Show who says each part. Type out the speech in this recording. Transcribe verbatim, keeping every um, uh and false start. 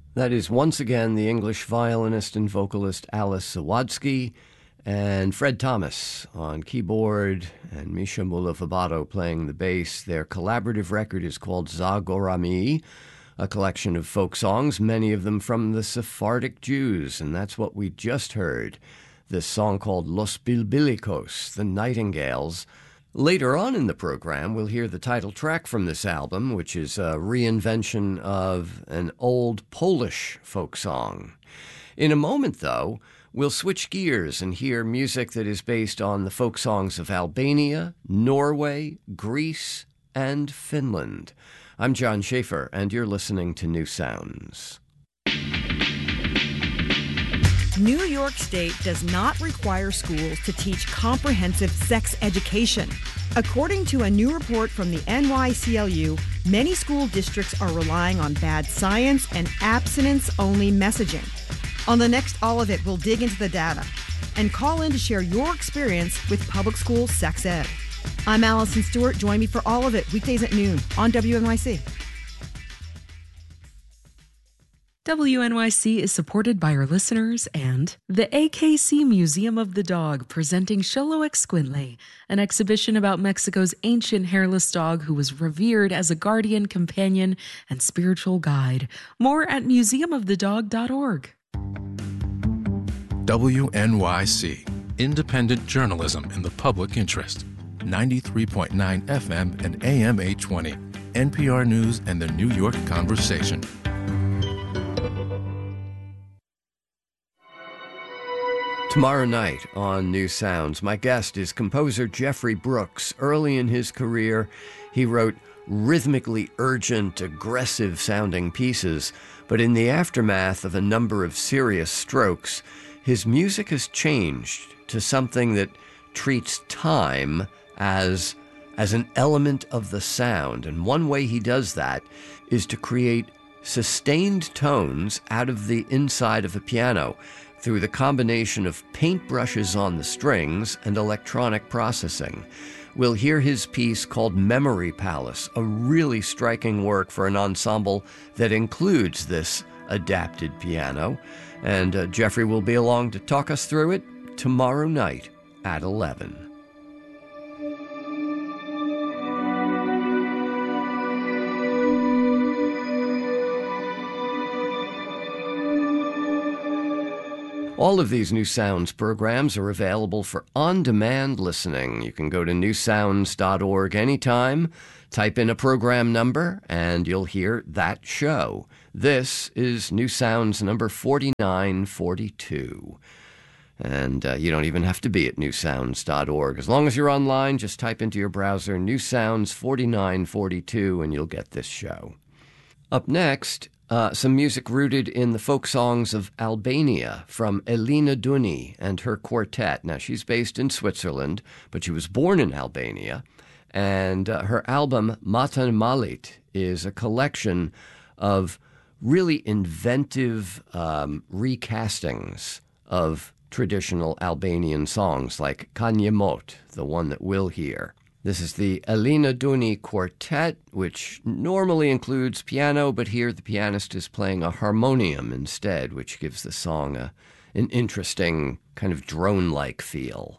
Speaker 1: That is once again the English violinist and vocalist Alice Zawadzki and Fred Thomas on keyboard and Misha Mulavabato playing the bass. Their collaborative record is called Zagorami, a collection of folk songs, many of them from the Sephardic Jews, and that's what we just heard. This song called Los Bilbilicos, the Nightingales. Later on in the program, we'll hear the title track from this album, which is a reinvention of an old Polish folk song. In a moment, though, we'll switch gears and hear music that is based on the folk songs of Albania, Norway, Greece, and Finland. I'm John Schaefer, and you're listening to New Sounds.
Speaker 2: New York State does not require schools to teach comprehensive sex education. According to a new report from the N Y C L U, many school districts are relying on bad science and abstinence-only messaging. On the next All of It, we'll dig into the data and call in to share your experience with public school sex ed. I'm Allison Stewart. Join me for All of It, weekdays at noon on W N Y C.
Speaker 3: W N Y C is supported by our listeners and the A K C Museum of the Dog, presenting Xoloitzcuintli, an exhibition about Mexico's ancient hairless dog who was revered as a guardian, companion, and spiritual guide. More at museum of the dog dot org.
Speaker 4: W N Y C, independent journalism in the public interest. ninety-three point nine F M and A M eight twenty. N P R News and the New York Conversation.
Speaker 1: Tomorrow night on New Sounds, my guest is composer Jeffrey Brooks. Early in his career, he wrote rhythmically urgent, aggressive-sounding pieces, but in the aftermath of a number of serious strokes, his music has changed to something that treats time as, as an element of the sound. And one way he does that is to create sustained tones out of the inside of a piano through the combination of paintbrushes on the strings and electronic processing. We'll hear his piece called Memory Palace, a really striking work for an ensemble that includes this adapted piano. And uh, Jeffrey will be along to talk us through it tomorrow night at eleven. All of these New Sounds programs are available for on-demand listening. You can go to new sounds dot org anytime, type in a program number, and you'll hear that show. This is New Sounds number forty-nine forty-two. And uh, you don't even have to be at new sounds dot org. As long as you're online, just type into your browser New Sounds forty-nine forty-two, and you'll get this show. Up next, Uh, some music rooted in the folk songs of Albania from Elina Duni and her quartet. Now, she's based in Switzerland, but she was born in Albania. And uh, her album, Matan Malit, is a collection of really inventive um, recastings of traditional Albanian songs, like Kanyemot, the one that we'll hear. This is the Elina Duni Quartet, which normally includes piano, but here the pianist is playing a harmonium instead, which gives the song a, an interesting kind of drone-like feel.